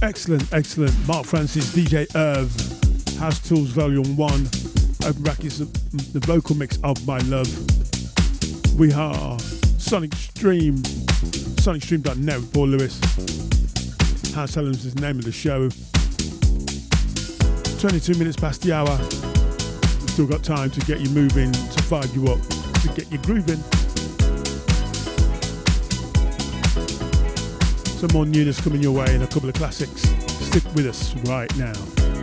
Excellent, excellent. Mark Francis, DJ Irv, House Tools Volume 1, open brackets, the vocal mix of My Love. We are Sonic Stream, sonicstream.net with Paul Lewis. House Elements is the name of the show. 22 minutes past the hour. We've still got time to get you moving, to vibe you up, to get you grooving. Some more newness coming your way and a couple of classics. Stick with us right now.